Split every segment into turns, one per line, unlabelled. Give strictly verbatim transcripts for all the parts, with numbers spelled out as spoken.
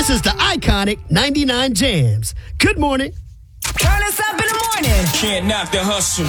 This is the iconic ninety-nine Jams. Good morning.
Turn us up in the morning.
Can't knock the hustle.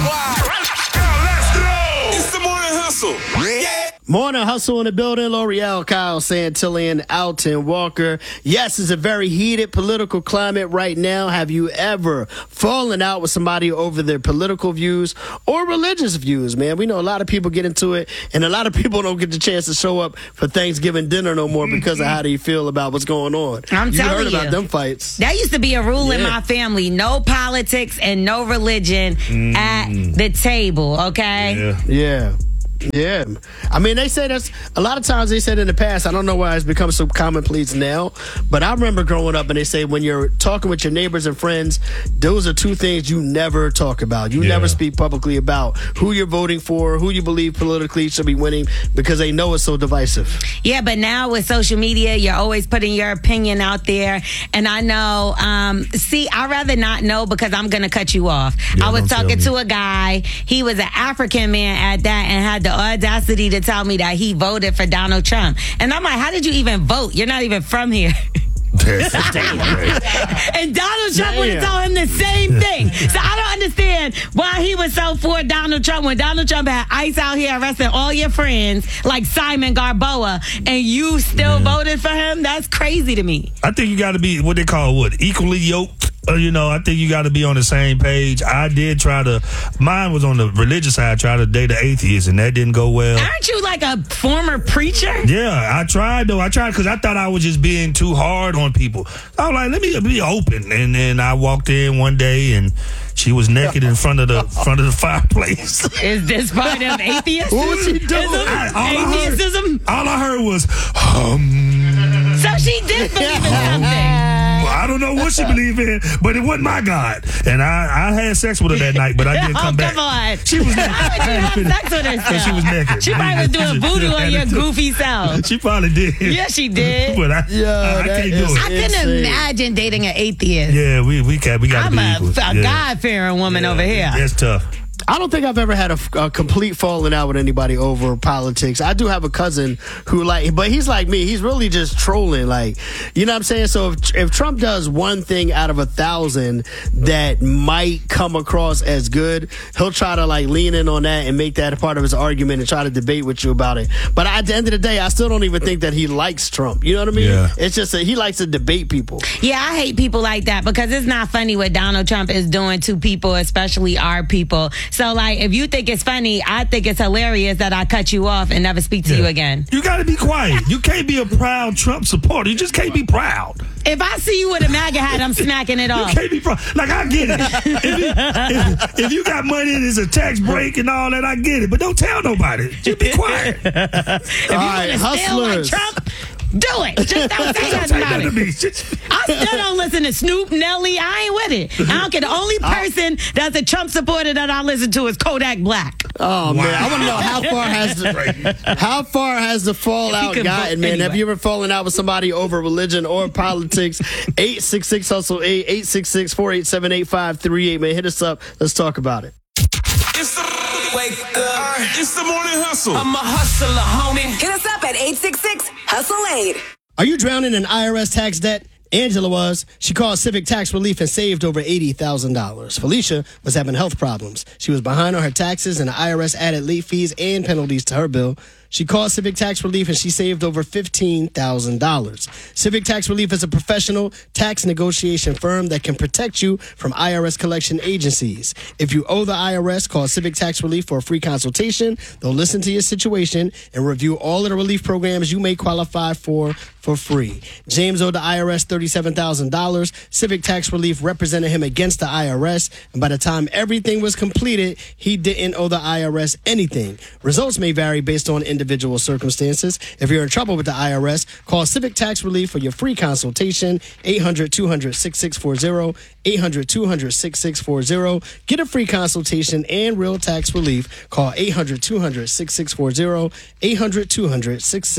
It's the morning hustle. Yeah.
Morning Hustle in the building. L'Oreal, Kyle Santillan, Alton Walker. Yes, it's a very heated political climate right now. Have you ever fallen out with somebody over their political views or religious views, man? We know a lot of people get into it, and a lot of people don't get the chance to show up for Thanksgiving dinner no more because of how they feel about what's going on.
I'm
you
telling
heard
you.
about them fights.
That used to be a rule in
Yeah.
my family. No politics and no religion
Mm.
at the table, okay?
Yeah.
Yeah. Yeah. I mean, they say that's a lot of times they said in the past, I don't know why it's become so commonplace now, but I remember growing up and they say when you're talking with your neighbors and friends, those are two things you never talk about. You
Yeah.
never speak publicly about who you're voting for, who you believe politically should be winning because they know it's so divisive.
Yeah, but now with social media, you're always putting your opinion out there. And I know, um, see, I'd rather not know because I'm going to cut you off.
Yeah,
I was
don't tell
talking
me.
to a guy. He was an African man at that and had the audacity to tell me that he voted for Donald Trump. And I'm like, how did you even vote? You're not even from here. And Donald Trump would have
Damn.
told him the same thing. So I don't understand why he was so for Donald Trump when Donald Trump had ICE out here arresting all your friends like Simon Garboa and you still voted for him? That's crazy to me.
I think you got to be what they call what equally yoked. Uh, you know, I think you got to be on the same page. I did try to. Mine was on the religious side. Try to date an atheist, and that didn't go well.
Aren't you like a former preacher?
Yeah, I tried though. I tried because I thought I was just being too hard on people. I was like, let me be open. And then I walked in one day, and she was naked in front of the front of the fireplace.
Is this part of atheism?
What was she doing?
I- all I heard-
Atheism?
All I heard was, um.
So she did believe in something.
I don't know what she believed in, but it wasn't my God. And I, I had sex with her that night, but I didn't
Oh,
come back.
come on.
She was naked.
Why would you
I had to
have
finish.
sex with herself?
And she was naked.
She probably was doing voodoo on your goofy self.
She probably did.
Yeah, she did.
But I,
Yeah,
I, I
that
can't
is-
do
I
it.
couldn't
Insane.
imagine dating an atheist.
Yeah, we we got we got to
I'm
be
a,
equal.
a
yeah.
God-fearing woman
Yeah,
over here.
That's tough.
I don't think I've ever had a, a complete falling out with anybody over politics. I do have a cousin who like, but he's like me. He's really just trolling. Like, you know what I'm saying? So if, if Trump does one thing out of a thousand that might come across as good, he'll try to like lean in on that and make that a part of his argument and try to debate with you about it. But at the end of the day, I still don't even think that he likes Trump. You know what I mean?
Yeah.
It's just that he likes to debate people.
Yeah, I hate people like that because it's not funny what Donald Trump is doing to people, especially our people. So, like, if you think it's funny, I think it's hilarious that I cut you off and never speak to you again.
You got to be quiet. You can't be a proud Trump supporter. You just can't be proud.
If I see you with a MAGA hat, I'm smacking it
You
off.
can't be proud. Like, I get it. If you, if, if you got money and it's a tax break and all that, I get it. But don't tell nobody. Just be quiet.
If you
All right,
want to steal like
hustlers.
Trump, do it. Just don't say
Don't
nothing
say
about
nothing
it.
to me. Just-
I still don't listen to Snoop, Nelly. I ain't with it. I don't care. The only person that's a Trump supporter that I listen to is Kodak Black.
Oh man, I want to know how far has the, how far has the fallout
He can
gotten,
vote
man? Have
anyway.
you ever fallen out with somebody over religion or politics? eight six six hustle eight eight six six four eight seven eight five three eight. Man, hit us up. Let's talk about it.
It's the wake up. It's the morning hustle.
I'm a hustler, homie.
Hit us up at eight six six hustle eight.
Are you drowning in I R S tax debt? Angela was. She called Civic Tax Relief and saved over eighty thousand dollars. Felicia was having health problems. She was behind on her taxes and the I R S added late fees and penalties to her bill. She called Civic Tax Relief and she saved over fifteen thousand dollars. Civic Tax Relief is a professional tax negotiation firm that can protect you from I R S collection agencies. If you owe the I R S, call Civic Tax Relief for a free consultation. They'll listen to your situation and review all of the relief programs you may qualify for for free. James owed the I R S thirty-seven thousand dollars. Civic Tax Relief represented him against the I R S, and by the time everything was completed, he didn't owe the I R S anything. Results may vary based on individual circumstances. If you're in trouble with the I R S, call Civic Tax Relief for your free consultation, eight hundred two hundred six six four zero, eight hundred two hundred six six four zero. Get a free consultation and real tax relief. Call eight hundred two hundred six six four zero, eight hundred two hundred six six four zero.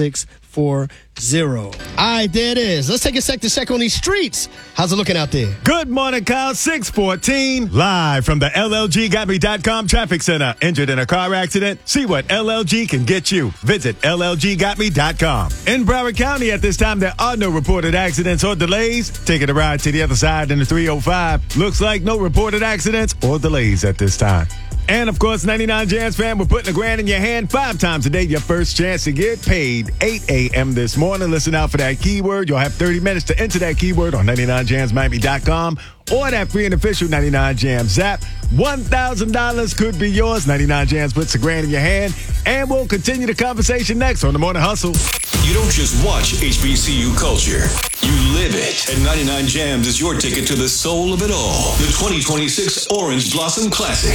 four zero. All right, there it is. Let's take a sec to check on these streets. How's it looking out there?
Good morning, Kyle. six fourteen. Live from the L L G got me dot com Traffic Center. Injured in a car accident? See what L L G can get you. Visit L L G got me dot com. In Broward County at this time, there are no reported accidents or delays. Taking a ride to the other side in the three oh five. Looks like no reported accidents or delays at this time. And, of course, ninety-nine Jams fan, we're putting a grand in your hand five times a day. Your first chance to get paid. eight a.m. this morning. Listen out for that keyword. You'll have thirty minutes to enter that keyword on ninety-nine jams miami dot com or that free and official ninety-nine Jams app. one thousand dollars could be yours. ninety-nine Jams puts a grand in your hand. And we'll continue the conversation next on The Morning Hustle.
You don't just watch H B C U culture. You live it. And ninety-nine Jams is your ticket to the soul of it all. The twenty twenty-six Orange Blossom Classic.